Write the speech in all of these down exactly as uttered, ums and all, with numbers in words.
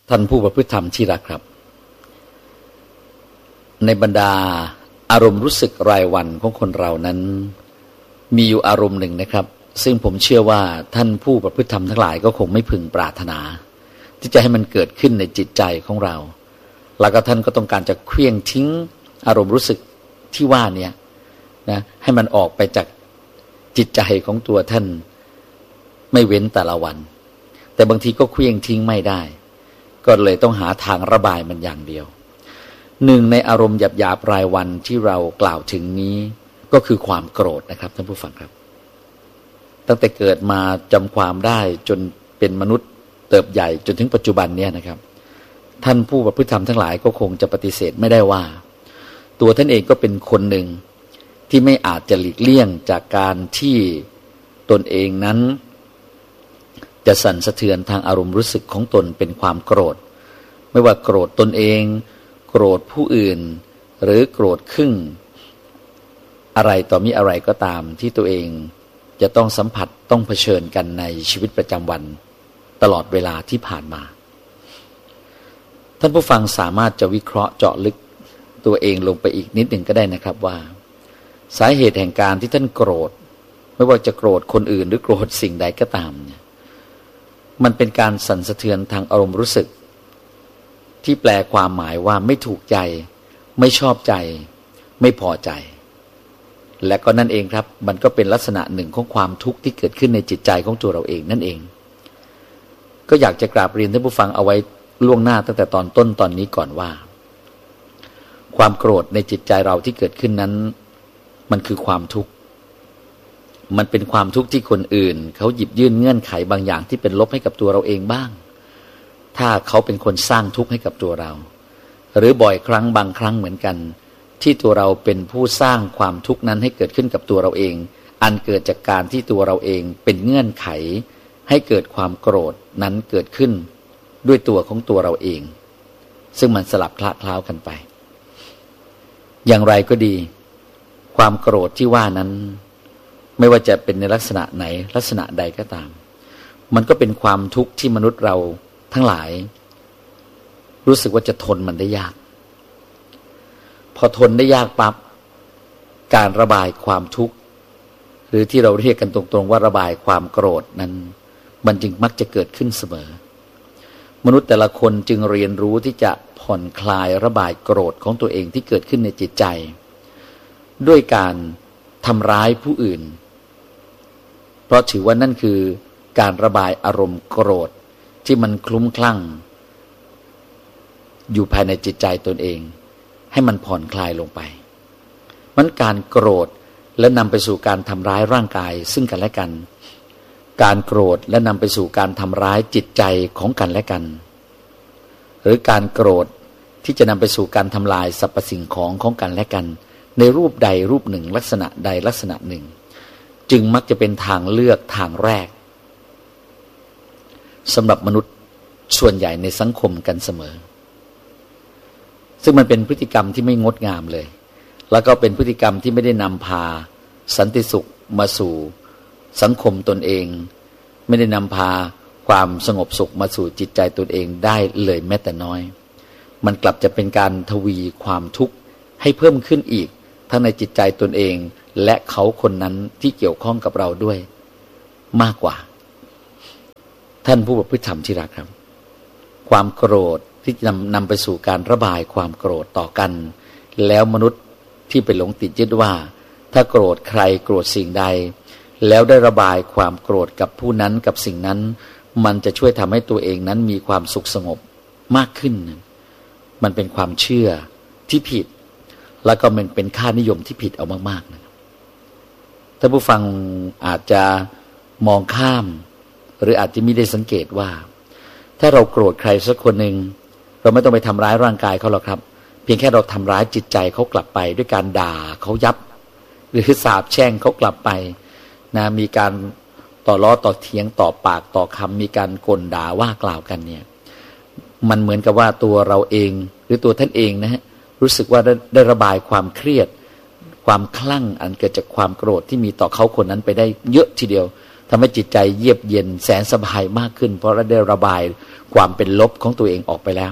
ท่านผู้ประพฤติธรรมที่รักครับในบรรดาอารมณ์รู้สึกรายวันของคนเรานั้นมีอยู่อารมณ์หนึ่งนะครับซึ่งผมเชื่อว่าท่านผู้ประพฤติธรรมทั้งหลายก็คงไม่พึงปรารถนาที่จะให้มันเกิดขึ้นในจิตใจของเราแล้วก็ท่านก็ต้องการจะเคลื่อนทิ้งอารมณ์รู้สึกที่ว่านี้นะให้มันออกไปจากจิตใจของตัวท่านไม่เว้นแต่ละวันแต่บางทีก็เคลื่อนทิ้งไม่ได้ก็เลยต้องหาทางระบายมันอย่างเดียวหนึ่งในอารมณ์หยาบๆรายวันที่เรากล่าวถึงนี้ก็คือความโกรธนะครับท่านผู้ฟังครับตั้งแต่เกิดมาจำความได้จนเป็นมนุษย์เติบใหญ่จนถึงปัจจุบันนี้นะครับท่านผู้ประพฤติธรรมทั้งหลายก็คงจะปฏิเสธไม่ได้ว่าตัวท่านเองก็เป็นคนหนึ่งที่ไม่อาจจะหลีกเลี่ยงจากการที่ตนเองนั้นจะสั่นสะเทือนทางอารมณ์รู้สึกของตนเป็นความโกรธไม่ว่าโกรธตนเองโกรธผู้อื่นหรือโกรธครึ่งอะไรต่อมีอะไรก็ตามที่ตัวเองจะต้องสัมผัสต้องเผชิญกันในชีวิตประจำวันตลอดเวลาที่ผ่านมาท่านผู้ฟังสามารถจะวิเคราะห์เจาะลึกตัวเองลงไปอีกนิดหนึ่งก็ได้นะครับว่าสาเหตุแห่งการที่ท่านโกรธไม่ว่าจะโกรธคนอื่นหรือโกรธสิ่งใดก็ตามเนี่ยมันเป็นการสั่นสะเทือนทางอารมณ์รู้สึกที่แปลความหมายว่าไม่ถูกใจไม่ชอบใจไม่พอใจและก็นั่นเองครับมันก็เป็นลักษณะหนึ่งของความทุกข์ที่เกิดขึ้นในจิตใจของตัวเราเองนั่นเองก็อยากจะกราบเรียนท่านผู้ฟังเอาไว้ล่วงหน้าตั้งแต่ตอนต้นตอนนี้ก่อนว่าความโกรธในจิตใจเราที่เกิดขึ้นนั้นมันคือความทุกข์มันเป็นความทุกข์ที่คนอื่นเขาหยิบยื่นเงื่อนไขบางอย่างที่เป็นลบให้กับตัวเราเองบ้างถ้าเขาเป็นคนสร้างทุกข์ให้กับตัวเราหรือบ่อยครั้งบางครั้งเหมือนกันที่ตัวเราเป็นผู้สร้างความทุกข์นั้นให้เกิดขึ้นกับตัวเราเองอันเกิดจากการที่ตัวเราเองเป็นเงื่อนไขให้เกิดความโกรธนั้นเกิดขึ้นด้วยตัวของตัวเราเองซึ่งมันสลับคละเคล้ากันไปอย่างไรก็ดีความโกรธที่ว่านั้นไม่ว่าจะเป็นในลักษณะไหนลักษณะใดก็ตามมันก็เป็นความทุกข์ที่มนุษย์เราทั้งหลายรู้สึกว่าจะทนมันได้ยากพอทนได้ยากปั๊บการระบายความทุกข์หรือที่เราเรียกกันตรงๆว่าระบายความโกรธนั้นมันจึงมักจะเกิดขึ้นเสมอมนุษย์แต่ละคนจึงเรียนรู้ที่จะผ่อนคลายระบายโกรธของตัวเองที่เกิดขึ้นในจิตใจด้วยการทำร้ายผู้อื่นเพราะถือว่านั่นคือการระบายอารมณ์โกรธที่มันคลุ้มคลั่งอยู่ภายในจิตใจตนเองให้มันผ่อนคลายลงไปมันการโกรธและนำไปสู่การทำร้ายร่างกายซึ่งกันและกันการโกรธและนำไปสู่การทำร้ายจิตใจของกันและกันหรือการโกรธที่จะนำไปสู่การทำลายสรรพสิ่งของของกันและกันในรูปใดรูปหนึ่งลักษณะใดลักษณะหนึ่งจึงมักจะเป็นทางเลือกทางแรกสำหรับมนุษย์ส่วนใหญ่ในสังคมกันเสมอซึ่งมันเป็นพฤติกรรมที่ไม่งดงามเลยแล้วก็เป็นพฤติกรรมที่ไม่ได้นำพาสันติสุขมาสู่สังคมตนเองไม่ได้นำพาความสงบสุขมาสู่จิตใจตนเองได้เลยแม้แต่น้อยมันกลับจะเป็นการทวีความทุกข์ให้เพิ่มขึ้นอีกทั้งในจิตใจตนเองและเขาคนนั้นที่เกี่ยวข้องกับเราด้วยมากกว่าท่านผู้ประพฤติธรรมที่รักครับความโกรธที่นำนำไปสู่การระบายความโกรธต่อกันแล้วมนุษย์ที่ไปหลงติดยึดว่าถ้าโกรธใครโกรธสิ่งใดแล้วได้ระบายความโกรธกับผู้นั้นกับสิ่งนั้นมันจะช่วยทำให้ตัวเองนั้นมีความสุขสงบมากขึ้นมันเป็นความเชื่อที่ผิดแล้วก็มันเป็นค่านิยมที่ผิดเอามากๆนะท่านผู้ฟังอาจจะมองข้ามหรืออาจจะไม่ได้สังเกตว่าถ้าเราโกรธใครสักคนหนึ่งเราไม่ต้องไปทำร้ายร่างกายเขาหรอกครับเพียงแค่เราทำร้ายจิตใจเขากลับไปด้วยการด่าเขายับหรือสาปแช่งเขากลับไปนะมีการต่อล้อต่อเถียงต่อปากต่อคำมีการกลด่าว่ากล่าวกันเนี่ยมันเหมือนกับว่าตัวเราเองหรือตัวท่านเองนะฮะรู้สึกว่าได้ได้ระบายความเครียดความคลั่งอันเกิดจากความโกรธที่มีต่อเขาคนนั้นไปได้เยอะทีเดียวทำให้จิตใจเยือกเย็นแสนสบายมากขึ้นเพราะเราได้ระบายความเป็นลบของตัวเองออกไปแล้ว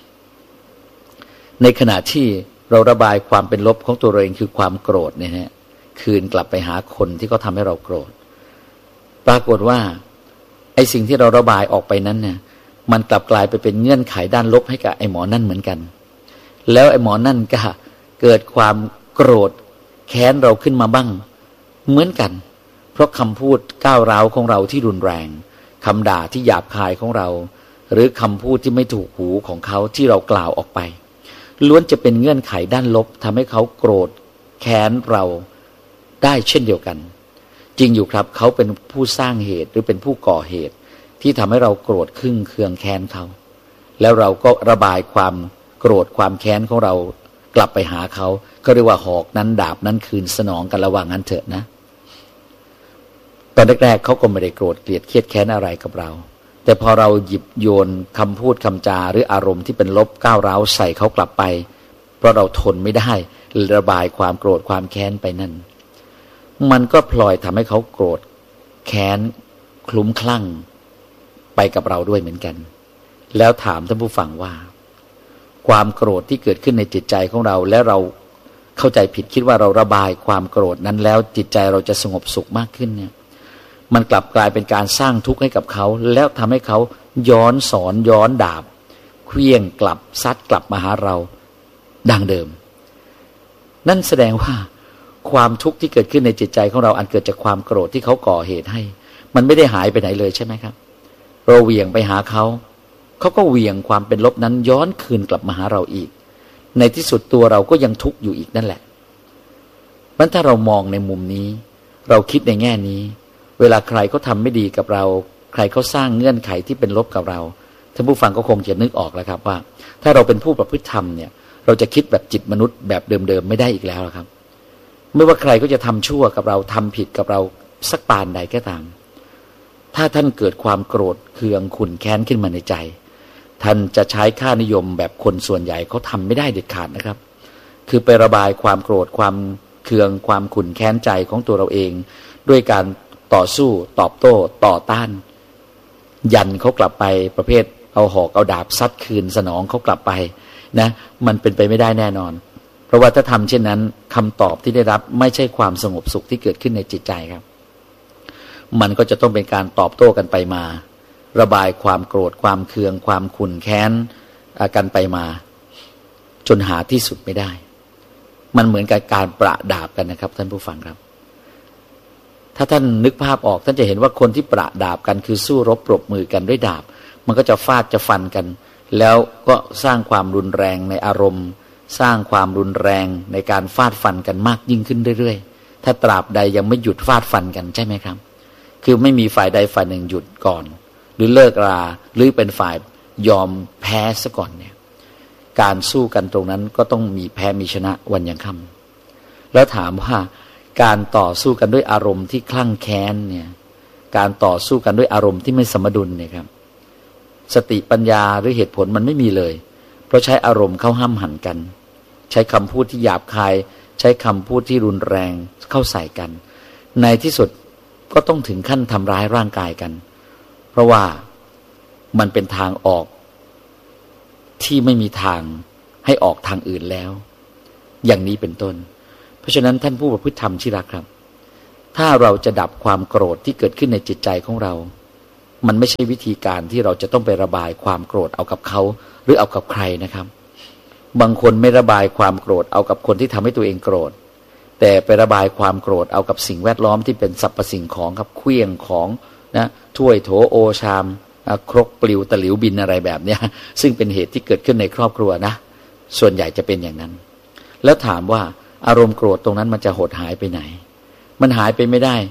ในขณะที่เราระบายความเป็นลบของตัวเราเองคือความโกรธเนี่ยฮะคืนกลับไปหาคนที่เขาทำให้เราโกรธปรากฏว่าไอ้สิ่งที่เราระบายออกไปนั้นเนี่ยมันกลับกลายไปเป็นเงื่อนไขด้านลบให้กับไอ้หมอนั่นเหมือนกันแล้วไอ้หมอนั่นก็เกิดความโกรธแค้นเราขึ้นมาบ้างเหมือนกันเพราะคำพูดก้าวร้าวของเราที่รุนแรงคำด่าที่หยาบคายของเราหรือคำพูดที่ไม่ถูกหูของเขาที่เรากล่าวออกไปล้วนจะเป็นเงื่อนไขด้านลบทำให้เขาโกรธแค้นเราได้เช่นเดียวกันจริงอยู่ครับเขาเป็นผู้สร้างเหตุหรือเป็นผู้ก่อเหตุที่ทำให้เราโกรธขึ้นเคืองแค้นเขาแล้วเราก็ระบายความโกรธความแค้นของเรากลับไปหาเขาก็เรียกว่าหอกนั้นดาบนั้นคืนสนองกันระหว่างนั้นเถอะนะตอนแรกๆเขาก็ไม่ได้โกรธเกลียดเครียดแค้นอะไรกับเราแต่พอเราหยิบโยนคำพูดคำจาหรืออารมณ์ที่เป็นลบก้าวร้าวใส่เขากลับไปเพราะเราทนไม่ได้ระบายความโกรธความแค้นไปนั่นมันก็พลอยทำให้เขาโกรธแค้นคลุ้มคลั่งไปกับเราด้วยเหมือนกันแล้วถามท่านผู้ฟังว่าความโกรธที่เกิดขึ้นในจิตใจของเราและเราเข้าใจผิดคิดว่าเราระบายความโกรธนั้นแล้วจิตใจเราจะสงบสุขมากขึ้นเนี่ยมันกลับกลายเป็นการสร้างทุกข์ให้กับเขาแล้วทำให้เขาย้อนสอนย้อนดาบเคลื่องกลับซัดกลับมาหาเราดังเดิมนั่นแสดงว่าความทุกข์ที่เกิดขึ้นในจิตใจของเราอันเกิดจากความโกรธที่เขาก่อเหตุให้มันไม่ได้หายไปไหนเลยใช่ไหมครับเราเหวี่ยงไปหาเขาเขาก็เหวี่ยงความเป็นลบนั้นย้อนคืนกลับมาหาเราอีกในที่สุดตัวเราก็ยังทุกข์อยู่อีกนั่นแหละมันถ้าเรามองในมุมนี้เราคิดในแง่นี้เวลาใครเขาทำไม่ดีกับเราใครเขาสร้างเงื่อนไขที่เป็นลบกับเราท่านผู้ฟังก็คงจะนึกออกแล้วครับว่าถ้าเราเป็นผู้ประพฤติธรรมเนี่ยเราจะคิดแบบจิตมนุษย์แบบเดิมๆไม่ได้อีกแล้วครับไม่ว่าใครก็จะทำชั่วกับเราทำผิดกับเราสักปานใดก็ตามถ้าท่านเกิดความโกรธเคืองขุ่นแค้นขึ้นมาในใจท่านจะใช้ค่านิยมแบบคนส่วนใหญ่เขาทำไม่ได้เด็ดขาดนะครับคือไประบายความโกรธความเคืองความขุ่นแค้นใจของตัวเราเองด้วยการต่อสู้ตอบโต้ต่อต้านยันเขากลับไปประเภทเอาหอกเอาดาบซัดคืนสนองเขากลับไปนะมันเป็นไปไม่ได้แน่นอนเพราะว่าถ้าทำเช่นนั้นคำตอบที่ได้รับไม่ใช่ความสงบสุขที่เกิดขึ้นในจิตใจครับมันก็จะต้องเป็นการตอบโต้กันไปมาระบายความโกรธความเคืองความขุ่นแค้นกันไปมาจนหาที่สุดไม่ได้มันเหมือนกับการประดาบกันนะครับท่านผู้ฟังครับถ้าท่านนึกภาพออกท่านจะเห็นว่าคนที่ประดาบกันคือสู้รบปรบมือกันด้วยดาบมันก็จะฟาดจะฟันกันแล้วก็สร้างความรุนแรงในอารมณ์สร้างความรุนแรงในการฟาดฟันกันมากยิ่งขึ้นเรื่อยๆถ้าตราบใดยังไม่หยุดฟาดฟันกันใช่ไหมครับคือไม่มีฝ่ายใดฝ่ายหนึ่งหยุดก่อนหรือเลิกราหรือเป็นฝ่ายยอมแพ้ซะก่อนเนี่ยการสู้กันตรงนั้นก็ต้องมีแพ้มีชนะวันยังค่ำแล้วถามว่าการต่อสู้กันด้วยอารมณ์ที่คลั่งแค้นเนี่ยการต่อสู้กันด้วยอารมณ์ที่ไม่สมดุลเนี่ยครับสติปัญญาหรือเหตุผลมันไม่มีเลยเพราะใช้อารมณ์เข้าห้ามหันกันใช้คำพูดที่หยาบคายใช้คำพูดที่รุนแรงเข้าใส่กันในที่สุดก็ต้องถึงขั้นทำร้ายร่างกายกันเพราะว่ามันเป็นทางออกที่ไม่มีทางให้ออกทางอื่นแล้วอย่างนี้เป็นต้นเพราะฉะนั้นท่านผู้ประพฤติธรรมที่รักครับถ้าเราจะดับความโกรธที่เกิดขึ้นในจิตใจของเรามันไม่ใช่วิธีการที่เราจะต้องไประบายความโกรธเอากับเขาหรือเอากับใครนะครับบางคนไม่ระบายความโกรธเอากับคนที่ทำให้ตัวเองโกรธแต่ไประบายความโกรธเอากับสิ่งแวดล้อมที่เป็นสรรพสิ่งของครับเครื่องของนะถ้วยโถโอชามครกปลิวตะหลิวบินอะไรแบบนี้ซึ่งเป็นเหตุที่เกิดขึ้นในครอบครัวนะส่วนใหญ่จะเป็นอย่างนั้นแล้วถามว่าอารมณ์โกรธตรงนั้นมันจะหดหายไปไหนมันหายไปไม่ได้